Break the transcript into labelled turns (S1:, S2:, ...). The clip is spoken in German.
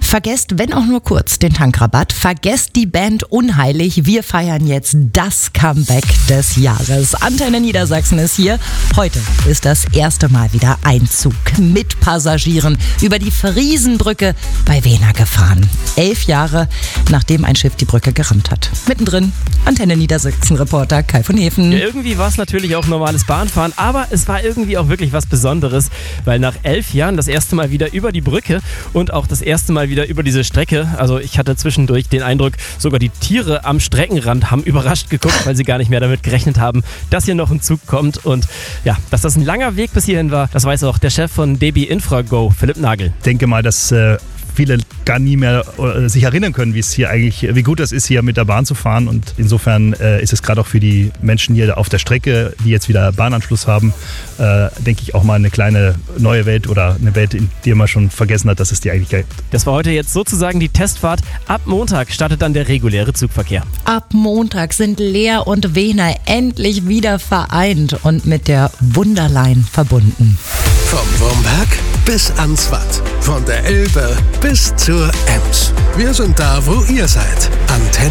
S1: Vergesst, wenn auch nur kurz, den Tankrabatt. Vergesst die Band Unheilig. Wir feiern jetzt das Comeback des Jahres. Antenne Niedersachsen ist hier. Heute ist das erste Mal wieder Einzug mit Passagieren über die Friesenbrücke bei Wehner gefahren. 11 Jahre, nachdem ein Schiff die Brücke gerammt hat. Mittendrin Antenne Niedersachsen-Reporter Kai von Hefen.
S2: Ja, irgendwie war es natürlich auch normales Bahnfahren, aber es war irgendwie auch wirklich was Besonderes, weil nach 11 Jahren das erste Mal wieder über die Brücke und auch das erste Mal wieder über diese Strecke, also ich hatte zwischendurch den Eindruck, sogar die Tiere am Streckenrand haben überrascht geguckt, weil sie gar nicht mehr damit gerechnet haben, dass hier noch ein Zug kommt. Und ja, dass das ein langer Weg bis hierhin war, das weiß auch der Chef von DB Infrago, Philipp Nagel.
S3: Ich denke mal, dass viele gar nie mehr sich erinnern können, wie gut das ist, hier mit der Bahn zu fahren. Und insofern ist es gerade auch für die Menschen hier auf der Strecke, die jetzt wieder Bahnanschluss haben, denke ich auch mal eine kleine neue Welt oder eine Welt, in der man schon vergessen hat, dass es die eigentlich gibt.
S2: Das war heute jetzt sozusagen die Testfahrt. Ab Montag startet dann der reguläre Zugverkehr.
S1: Ab Montag sind Leer und Wehner endlich wieder vereint und mit der Wunderline verbunden.
S4: Vom Wurmberg bis ans Watt, von der Elbe bis zur Ems. Wir sind da, wo ihr seid. Antenne